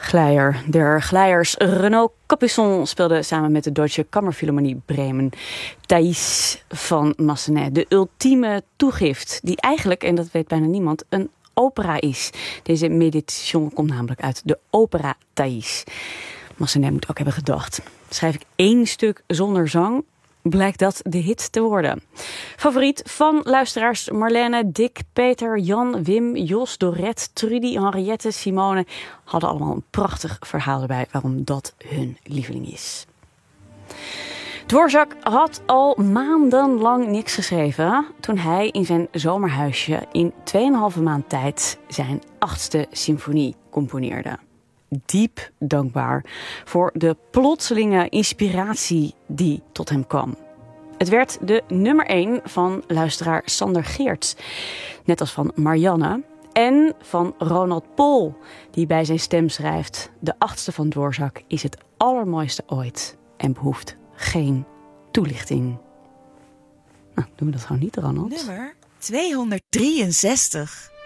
Gleier der Gleiers Renaud Capuçon speelde samen met de Deutsche Kammerphilharmonie Bremen Thais van Massenet. De ultieme toegift die eigenlijk, en dat weet bijna niemand, een opera is. Deze meditation komt namelijk uit de opera Thais. Massenet moet ook hebben gedacht: schrijf ik 1 stuk zonder zang, blijkt dat de hit te worden. Favoriet van luisteraars Marlene, Dick, Peter, Jan, Wim, Jos, Dorette, Trudy, Henriette, Simone hadden allemaal een prachtig verhaal erbij waarom dat hun lieveling is. Dvorak had al maandenlang niks geschreven toen hij in zijn zomerhuisje in 2,5 maand tijd zijn 8e symfonie componeerde. Diep dankbaar voor de plotselinge inspiratie die tot hem kwam. Het werd de nummer 1 van luisteraar Sander Geerts, net als van Marianne en van Ronald Pol, die bij zijn stem schrijft: de 8e van Dvorak is het allermooiste ooit en behoeft geen toelichting. Nou, doen we dat gewoon niet, Ronald? Nummer 263.